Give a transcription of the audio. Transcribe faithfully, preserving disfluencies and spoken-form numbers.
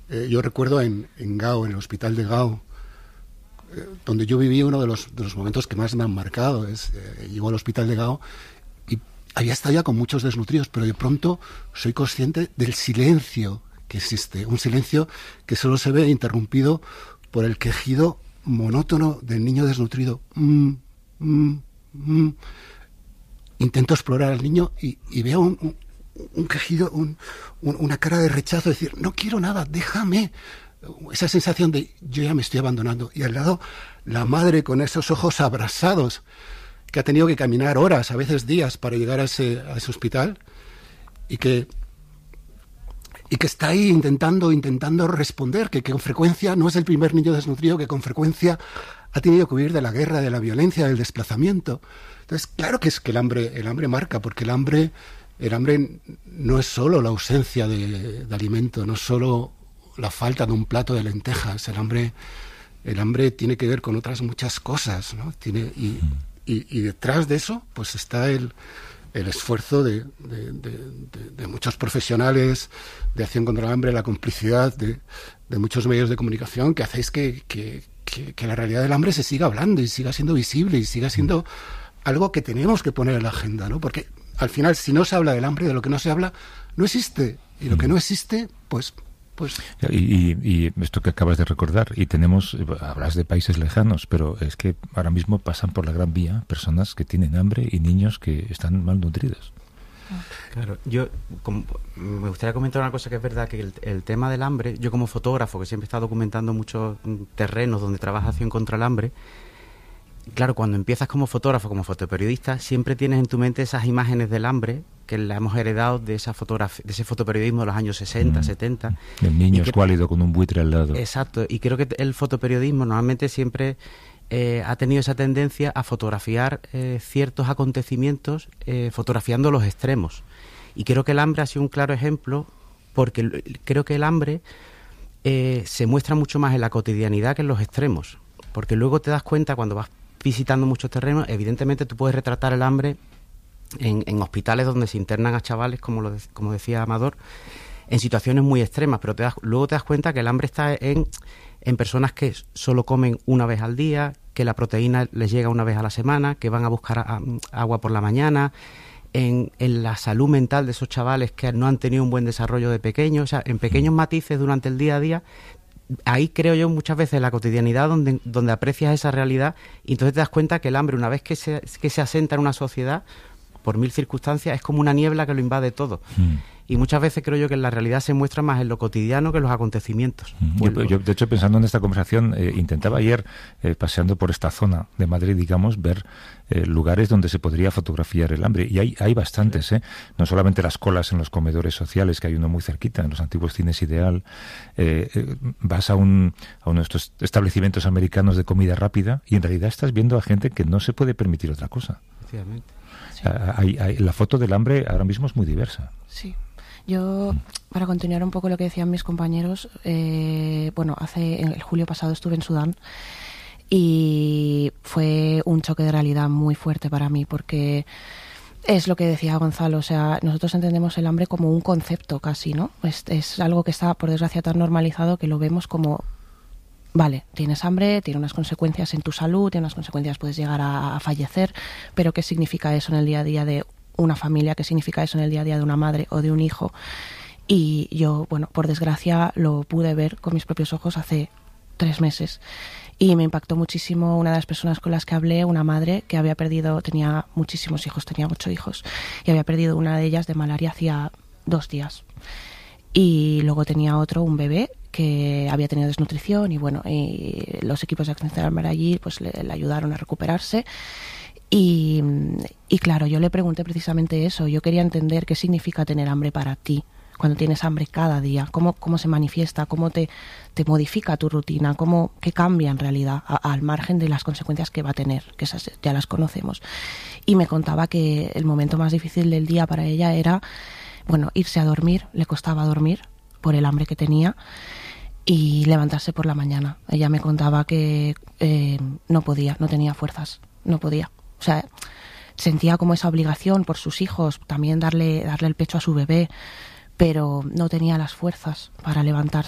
Eh, yo recuerdo en, en Gao, en el hospital de Gao, eh, donde yo viví, uno de los, de los momentos que más me han marcado. Es, eh, llego al hospital de Gao y había estado ya con muchos desnutridos, pero de pronto soy consciente del silencio que existe. Un silencio que solo se ve interrumpido por el quejido monótono del niño desnutrido. Mm, mm, mm. Intento explorar al niño y, y veo un, un, un quejido, un, un, una cara de rechazo, decir, no quiero nada, déjame. Esa sensación de yo ya me estoy abandonando. Y al lado, la madre con esos ojos abrasados, que ha tenido que caminar horas, a veces días, para llegar a ese, a ese hospital, y que, y que está ahí intentando, intentando responder, que, que con frecuencia no es el primer niño desnutrido, que con frecuencia ha tenido que huir de la guerra, de la violencia, del desplazamiento. Entonces, claro que es que el hambre, el hambre marca, porque el hambre, el hambre no es solo la ausencia de, de alimento, no es solo la falta de un plato de lentejas. El hambre, el hambre tiene que ver con otras muchas cosas, ¿no? Tiene, y, y, y detrás de eso, pues está el, el esfuerzo de, de, de, de, de muchos profesionales de acción contra el hambre, la complicidad de, de muchos medios de comunicación que hacéis que, que, que, que la realidad del hambre se siga hablando y siga siendo visible y siga siendo algo que tenemos que poner en la agenda, ¿no? Porque al final, si no se habla del hambre, de lo que no se habla, no existe. Y lo que no existe, pues... pues y, y, y esto que acabas de recordar, y tenemos, hablas de países lejanos, pero es que ahora mismo pasan por la Gran Vía personas que tienen hambre y niños que están malnutridos. Claro, yo como, me gustaría comentar una cosa que es verdad, que el, el tema del hambre, yo como fotógrafo, que siempre he estado documentando muchos terrenos donde trabaja acción contra el hambre, claro, cuando empiezas como fotógrafo, como fotoperiodista, siempre tienes en tu mente esas imágenes del hambre que la hemos heredado de esa fotografía, de ese fotoperiodismo de los años sesenta, mm. setenta. El niño que, escuálido con un buitre al lado. Exacto, y creo que el fotoperiodismo normalmente siempre eh, ha tenido esa tendencia a fotografiar eh, ciertos acontecimientos, eh, fotografiando los extremos. Y creo que el hambre ha sido un claro ejemplo, porque creo que el hambre eh, se muestra mucho más en la cotidianidad que en los extremos. Porque luego te das cuenta cuando vas visitando muchos terrenos, evidentemente tú puedes retratar el hambre en, en hospitales donde se internan a chavales, como lo de, como decía Amador, en situaciones muy extremas, pero te das, luego te das cuenta que el hambre está en, en personas que solo comen una vez al día, que la proteína les llega una vez a la semana, que van a buscar a, a, agua por la mañana, en, en la salud mental de esos chavales que no han tenido un buen desarrollo de pequeños, o sea, en pequeños matices durante el día a día. Ahí creo yo muchas veces la cotidianidad donde, donde aprecias esa realidad y entonces te das cuenta que el hambre, una vez que se, que se asenta en una sociedad, por mil circunstancias, es como una niebla que lo invade todo. Mm. Y muchas veces creo yo que la realidad se muestra más en lo cotidiano que en los acontecimientos. Mm. Yo, yo, de hecho, pensando en esta conversación, eh, intentaba ayer, eh, paseando por esta zona de Madrid, digamos, ver eh, lugares donde se podría fotografiar el hambre. Y hay, hay bastantes, ¿eh? No solamente las colas en los comedores sociales, que hay uno muy cerquita, en los antiguos cines Ideal. Eh, eh, vas a, un, a uno de estos establecimientos americanos de comida rápida y en realidad estás viendo a gente que no se puede permitir otra cosa. Efectivamente. Sí. Hay, hay, la foto del hambre ahora mismo es muy diversa. Sí. Yo, para continuar un poco lo que decían mis compañeros, eh, bueno, hace en el julio pasado estuve en Sudán y fue un choque de realidad muy fuerte para mí porque es lo que decía Gonzalo, o sea, nosotros entendemos el hambre como un concepto casi, ¿no? Es, es algo que está, por desgracia, tan normalizado que lo vemos como, vale, tienes hambre, tiene unas consecuencias en tu salud, tiene unas consecuencias, puedes llegar a, a fallecer, pero ¿qué significa eso en el día a día de una familia? ¿Qué significa eso en el día a día de una madre o de un hijo? Y yo, bueno, por desgracia lo pude ver con mis propios ojos hace tres meses y me impactó muchísimo una de las personas con las que hablé, una madre que había perdido, tenía muchísimos hijos, tenía ocho hijos y había perdido una de ellas de malaria hacía dos días. Y luego tenía otro, un bebé que había tenido desnutrición y bueno, y los equipos de Acción contra el hambre allí pues le, le ayudaron a recuperarse. Y, y claro, yo le pregunté precisamente eso, yo quería entender qué significa tener hambre para ti, cuando tienes hambre cada día, cómo, cómo se manifiesta, cómo te, te modifica tu rutina, cómo, qué cambia en realidad, a, al margen de las consecuencias que va a tener, que esas ya las conocemos. Y me contaba que el momento más difícil del día para ella era, bueno, irse a dormir, le costaba dormir por el hambre que tenía, y levantarse por la mañana. Ella me contaba que eh, no podía, no tenía fuerzas, no podía. O sea, sentía como esa obligación por sus hijos, también darle, darle el pecho a su bebé, pero no tenía las fuerzas para levantarse.